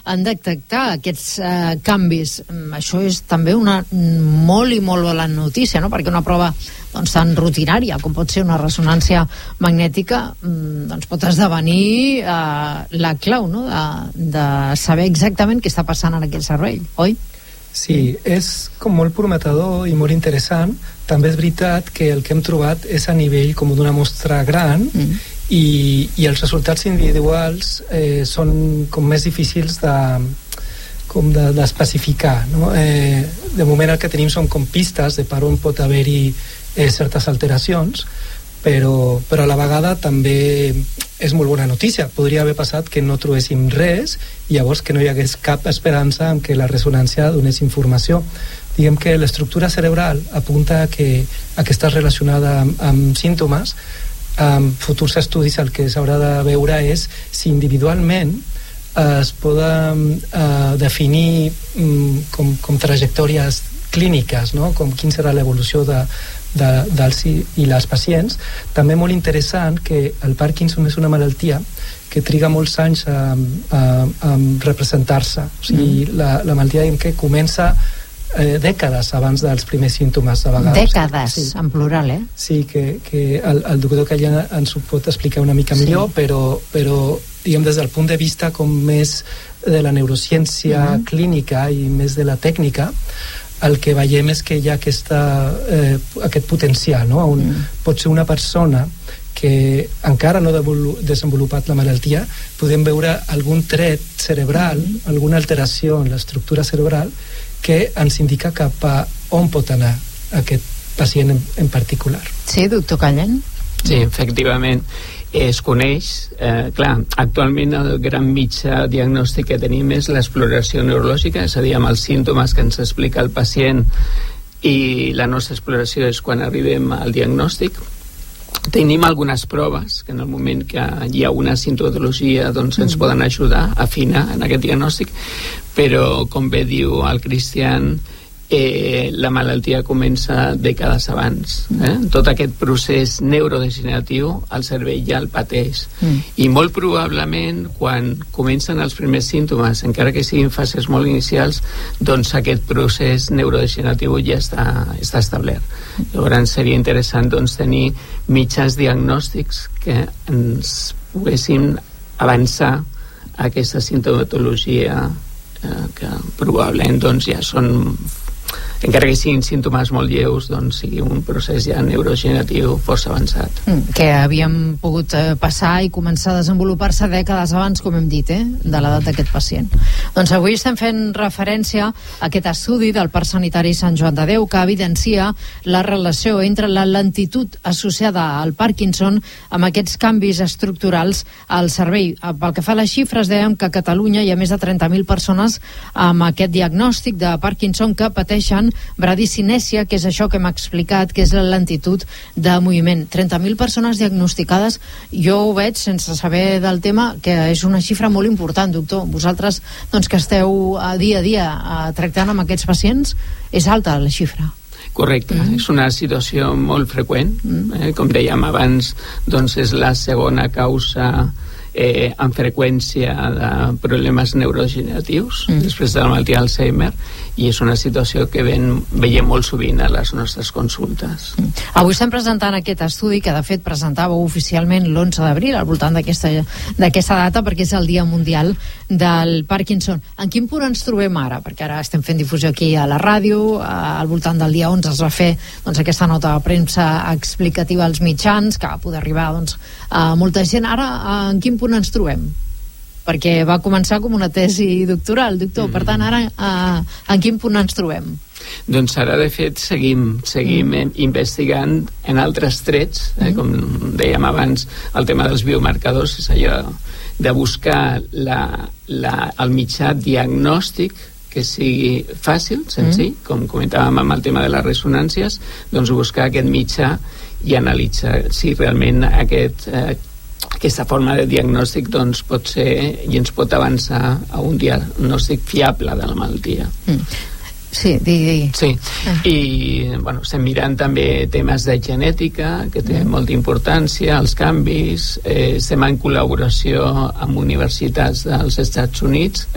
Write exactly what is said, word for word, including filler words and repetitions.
en detectar aquests eh, canvis. Això és també una molt i molt bona notícia, no? Perquè una prova doncs, tan rutinària com pot ser una ressonància magnètica doncs, pot esdevenir eh, la clau, no? de, de saber exactament què està passant en aquell cervell, oi? Sí, és com molt prometedor i molt interessant. També és veritat que el que hem trobat és a nivell com d'una mostra gran mm. i, i els resultats individuals eh, són com més difícils de com d'especificar, de, no? Eh, de moment el que tenim són com pistes de per on pot haver-hi eh, certes alteracions, però, però a la vegada també és molt bona notícia. Podria haver passat que no trobéssim res i llavors que no hi hagués cap esperança en que la ressonància donés informació. Diguem que l'estructura cerebral apunta a que, a que està relacionada amb, amb símptomes. Amb futurs estudis el que s'haurà de veure és si individualment es poden eh, definir mm, com, com trajectòries clíniques, no? Com quin serà l'evolució de, de, dels i, i les pacients. També molt interessant que el Parkinson és una malaltia que triga molts anys a, a, a representar-se. O sigui, mm. la, la malaltia que comença eh, dècades abans dels primers símptomes de vegades. Dècades, sí. En plural, eh? Sí, que, que el, el doctor Callena ens ho pot explicar una mica millor, sí. però, però diguem, des del punt de vista com més de la neurociència uh-huh. clínica i més de la tècnica, el que veiem és que hi ha aquesta, eh, aquest potencial, no? On uh-huh. pot ser una persona que encara no ha desenvolupat la malaltia, podem veure algun tret cerebral, uh-huh. alguna alteració en l'estructura cerebral que ens indica cap a on pot anar aquest pacient en, en particular. Sí, doctor Callen? Sí, efectivament. Es coneix, eh, clar, actualment el gran mitjà diagnòstic que tenim és l'exploració neurològica, és a dir, amb els símptomes que ens explica el pacient, i la nostra exploració és quan arribem al diagnòstic. Tenim algunes proves que en el moment que hi ha una sintomatologia doncs ens poden ajudar a afinar en aquest diagnòstic, però com bé diu el Cristian, eh, la malaltia comença dècades abans, eh? Tot aquest procés neurodegeneratiu el cervell ja el pateix mm. i molt probablement quan comencen els primers símptomes, encara que siguin fases molt inicials, doncs aquest procés neurodegeneratiu ja està, està establert. Llavors seria interessant doncs, tenir mitjans diagnòstics que ens poguessin avançar a aquesta sintomatologia eh, que probablement doncs, ja són, encara que siguin símptomes molt lleus, doncs sigui un procés ja neurodegeneratiu força avançat. Mm, que havíem pogut eh, passar i començar a desenvolupar-se dècades abans, com hem dit, eh, de l'edat d'aquest pacient. Doncs avui estem fent referència a aquest estudi del Parc Sanitari Sant Joan de Déu que evidencia la relació entre la lentitud associada al Parkinson amb aquests canvis estructurals al cervell. Pel que fa a les xifres, dèiem que a Catalunya hi ha més de trenta mil persones amb aquest diagnòstic de Parkinson que pateixen bradicinèsia, que és això que hem explicat, que és la lentitud de moviment. trenta mil persones diagnosticades, jo ho veig sense saber del tema, que és una xifra molt important, doctor. Vosaltres, doncs, que esteu a dia a dia a, tractant amb aquests pacients, és alta la xifra. Correcte, mm. és una situació molt freqüent, mm. eh? Com dèiem abans, doncs és la segona causa Eh, amb freqüència de problemes neurodegeneratius mm. després de la malaltia d'Alzheimer, i és una situació que ven, veiem molt sovint a les nostres consultes. Mm. Avui estem presentant aquest estudi que de fet presentàveu oficialment l'onze d'abril al voltant d'aquesta d'aquesta data, perquè és el Dia Mundial del Parkinson. En quin punt ens trobem ara? Perquè ara estem fent difusió aquí a la ràdio, al voltant del dia onze es va fer doncs, aquesta nota de premsa explicativa als mitjans, que va poder arribar doncs, a molta gent. Ara, en quin punt ens trobem? Perquè va començar com una tesi doctoral, doctor. Mm. Per tant, ara eh, en quin punt ens trobem? Doncs ara, de fet, seguim, seguim mm. investigant en altres trets, eh, mm. com dèiem abans, el tema dels biomarcadors, és allò de buscar la, la, el mitjà diagnòstic que sigui fàcil, senzill, mm. com comentàvem amb el tema de les ressonàncies, doncs buscar aquest mitjà i analitzar si realment aquest eh, aquesta forma de diagnòstic doncs, pot ser i ens pot avançar a un diagnòstic fiable de la malaltia. Mm. Sí, digui, digui. Sí, ah. i bueno, estem mirant també temes de genètica, que té mm. molta importància, els canvis, eh, estem en col·laboració amb universitats dels Estats Units,